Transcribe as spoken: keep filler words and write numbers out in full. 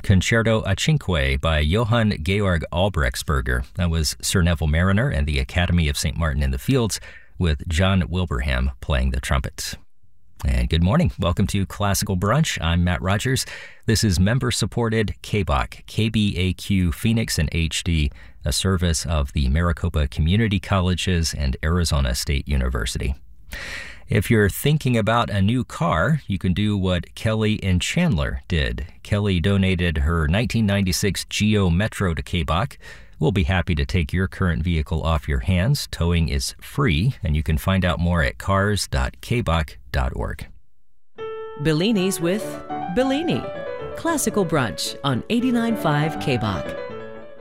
Concerto a Cinque by Johann Georg Albrechtsberger. That was Sir Neville Mariner and the Academy of Saint Martin in the Fields, with John Wilbraham playing the trumpet. And good morning. Welcome to Classical Brunch. I'm Matt Rogers. This is member-supported K B A C, K B A Q Phoenix and H D, a service of the Maricopa Community Colleges and Arizona State University. If you're thinking about a new car, you can do what Kelly and Chandler did. Kelly donated her nineteen ninety-six Geo Metro to K B A C. We'll be happy to take your current vehicle off your hands. Towing is free, and you can find out more at cars dot k b a c dot org. Bellini's with Bellini. Classical Brunch on eighty-nine point five K B A C.